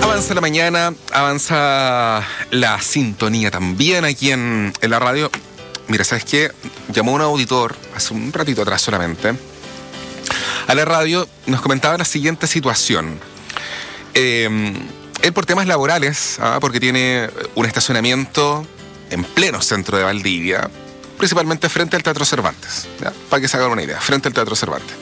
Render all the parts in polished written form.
Avanza la mañana, avanza la sintonía también aquí en la radio. Mira, ¿sabes qué? Llamó un auditor hace un ratito atrás solamente a la radio, nos comentaba la siguiente situación. Él por temas laborales, porque tiene un estacionamiento en pleno centro de Valdivia, principalmente frente al Teatro Cervantes, ¿ya? Para que se hagan una idea, frente al Teatro Cervantes.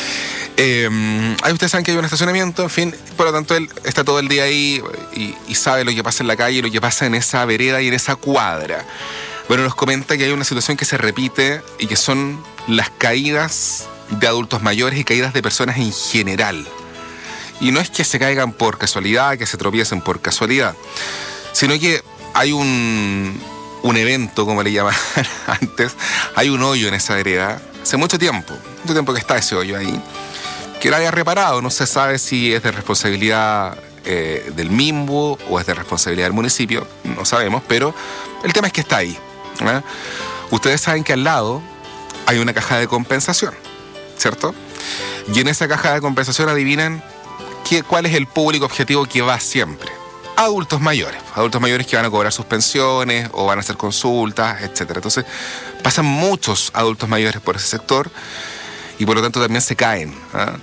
Ahí ustedes saben que hay un estacionamiento, en fin, por lo tanto él está todo el día ahí y sabe lo que pasa en la calle, lo que pasa en esa vereda y en esa cuadra. Bueno, nos comenta que hay una situación que se repite y que son las caídas de adultos mayores y caídas de personas en general. Y no es que se caigan por casualidad, que se tropiecen por casualidad, sino que hay un evento, como le llamaban antes, hay un hoyo en esa vereda, hace mucho tiempo que está ese hoyo ahí, que lo haya reparado, no se sabe si es de responsabilidad del MIMBU o es de responsabilidad del municipio, no sabemos, pero el tema es que está ahí, ¿eh? Ustedes saben que al lado hay una caja de compensación, ¿cierto? Y en esa caja de compensación adivinen cuál es el público objetivo que va siempre. Adultos mayores que van a cobrar sus pensiones o van a hacer consultas, etcétera. Entonces pasan muchos adultos mayores por ese sector y por lo tanto también se caen,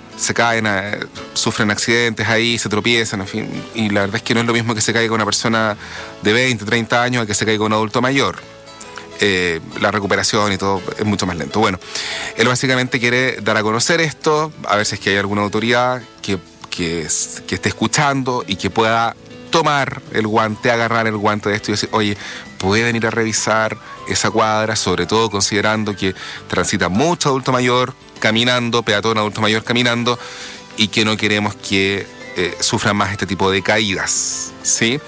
sufren accidentes ahí, se tropiezan, en fin, y la verdad es que no es lo mismo que se caiga una persona de 20, 30 años a que se caiga un adulto mayor. La recuperación y todo es mucho más lento. Bueno, él básicamente quiere dar a conocer esto, a ver si es que hay alguna autoridad que esté escuchando y que pueda tomar el guante, agarrar el guante de esto y decir, oye, pueden ir a revisar esa cuadra, sobre todo considerando que transita mucho adulto mayor caminando, peatón adulto mayor caminando, y que no queremos que sufran más este tipo de caídas, ¿sí?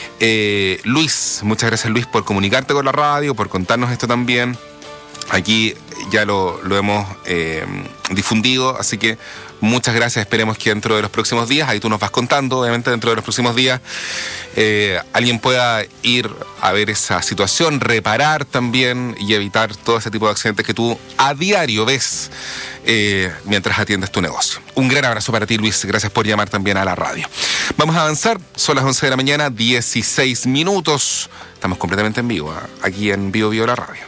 Luis, muchas gracias Luis por comunicarte con la radio, por contarnos esto también. Aquí ya lo hemos difundido, así que muchas gracias. Esperemos que dentro de los próximos días, ahí tú nos vas contando, obviamente dentro de los próximos días, alguien pueda ir a ver esa situación, reparar también y evitar todo ese tipo de accidentes que tú a diario ves mientras atiendes tu negocio. Un gran abrazo para ti, Luis. Gracias por llamar también a la radio. Vamos a avanzar. Son las 11 de la mañana, 16 minutos. Estamos completamente en vivo, aquí en Bio Bio la radio.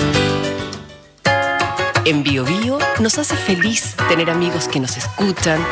En Bio Bio nos hace feliz tener amigos que nos escuchan,